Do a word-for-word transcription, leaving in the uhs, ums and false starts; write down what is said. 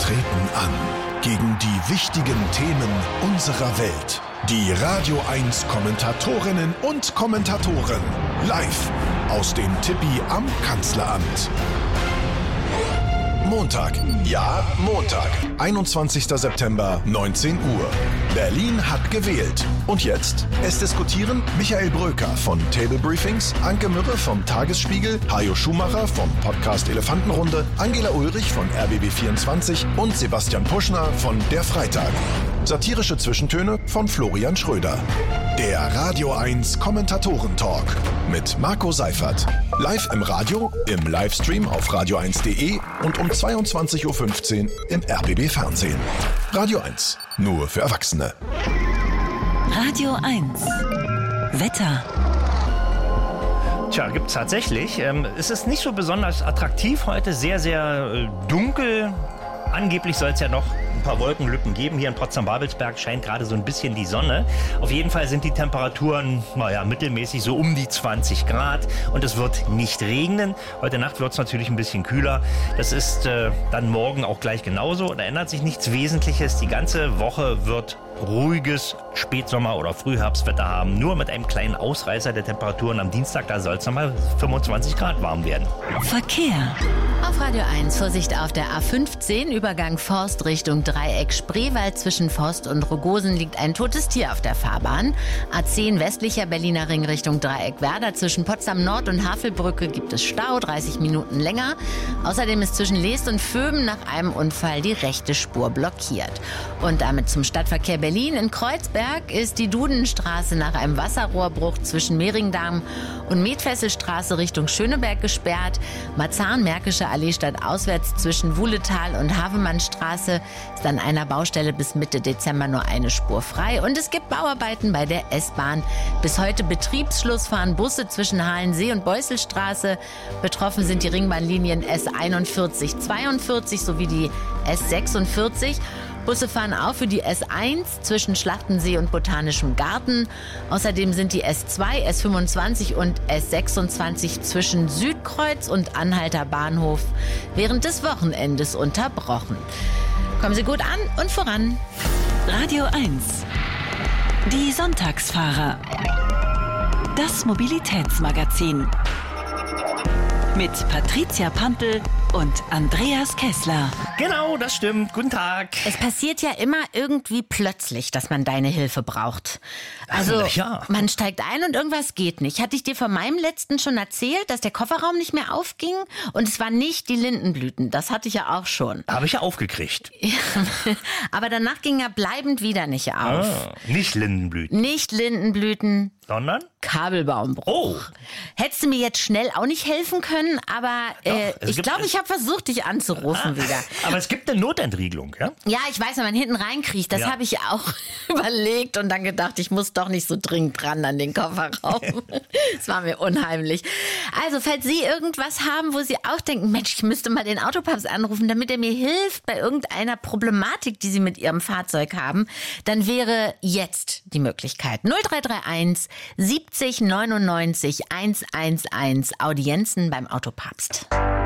treten an gegen die wichtigen Themen unserer Welt. Die Radio eins Kommentatorinnen und Kommentatoren live aus dem Tippi am Kanzleramt. Montag, ja Montag, einundzwanzigster September, neunzehn Uhr. Berlin hat gewählt. Und jetzt? Es diskutieren Michael Bröker von Table Briefings, Anke Mürre vom Tagesspiegel, Hajo Schumacher vom Podcast Elefantenrunde, Angela Ulrich von R B B vierundzwanzig und Sebastian Puschner von Der Freitag. Satirische Zwischentöne von Florian Schröder. Der Radio eins Kommentatoren-Talk mit Marco Seifert. Live im Radio, im Livestream auf radio eins punkt de und um zweiundzwanzig Uhr fünfzehn im R B B Fernsehen. Radio eins, nur für Erwachsene. Radio eins. Wetter. Tja, gibt's tatsächlich. Ähm, es ist nicht so besonders attraktiv heute, sehr, sehr äh, dunkel. Angeblich soll es ja noch ein paar Wolkenlücken geben. Hier in Potsdam-Babelsberg scheint gerade so ein bisschen die Sonne. Auf jeden Fall sind die Temperaturen, naja, mittelmäßig so um die zwanzig Grad. Und es wird nicht regnen. Heute Nacht wird es natürlich ein bisschen kühler. Das ist äh, dann morgen auch gleich genauso. Da ändert sich nichts Wesentliches. Die ganze Woche wird ruhiges Spätsommer- oder Frühherbstwetter haben. Nur mit einem kleinen Ausreißer der Temperaturen am Dienstag. Da soll es nochmal fünfundzwanzig Grad warm werden. Verkehr. Auf Radio eins, Vorsicht auf der A fünfzehn, Übergang Forst Richtung Dreieck Spreewald. Zwischen Forst und Rogosen liegt ein totes Tier auf der Fahrbahn. A zehn westlicher Berliner Ring Richtung Dreieck Werder. Zwischen Potsdam Nord und Havelbrücke gibt es Stau, dreißig Minuten länger. Außerdem ist zwischen Leest und Vöben nach einem Unfall die rechte Spur blockiert. Und damit zum Stadtverkehr Berlin. In Kreuzberg ist die Dudenstraße nach einem Wasserrohrbruch zwischen Mehringdamm und Metfesselstraße Richtung Schöneberg gesperrt. Marzahn-Märkische Allee statt auswärts zwischen Wuhletal und Havemannstraße ist an einer Baustelle bis Mitte Dezember nur eine Spur frei. Und es gibt Bauarbeiten bei der S-Bahn. Bis heute Betriebsschluss fahren Busse zwischen Halensee und Beusselstraße. Betroffen sind die Ringbahnlinien S einundvierzig, zweiundvierzig sowie die S sechsundvierzig. Busse fahren auch für die S eins zwischen Schlachtensee und Botanischem Garten. Außerdem sind die S zwei, S fünfundzwanzig und S sechsundzwanzig zwischen Südkreuz und Anhalter Bahnhof während des Wochenendes unterbrochen. Kommen Sie gut an und voran. Radio eins. Die Sonntagsfahrer. Das Mobilitätsmagazin. Mit Patricia Pantel und Andreas Kessler. Genau, das stimmt. Guten Tag. Es passiert ja immer irgendwie plötzlich, dass man deine Hilfe braucht. Also, Ach, ja. Man steigt ein und irgendwas geht nicht. Hatte ich dir von meinem letzten schon erzählt, dass der Kofferraum nicht mehr aufging? Und es waren nicht die Lindenblüten. Das hatte ich ja auch schon. Habe ich ja aufgekriegt. Aber danach ging er bleibend wieder nicht auf. Ah, nicht Lindenblüten. Nicht Lindenblüten. Sondern? Kabelbaumbruch. Oh. Hättest du mir jetzt schnell auch nicht helfen können, aber äh, Doch, ich glaube, ich habe versucht, dich anzurufen Ah, wieder. Aber es gibt eine Notentriegelung, ja? Ja, ich weiß, wenn man hinten reinkriegt, das Ja. habe ich auch überlegt und dann gedacht, ich muss doch nicht so dringend dran an den Kofferraum. Das war mir unheimlich. Also, falls Sie irgendwas haben, wo Sie auch denken, Mensch, ich müsste mal den Autopapst anrufen, damit er mir hilft bei irgendeiner Problematik, die Sie mit Ihrem Fahrzeug haben, dann wäre jetzt die Möglichkeit. null drei drei eins siebzig neunundneunzig hundertundzehn Audienzen beim Autopapst.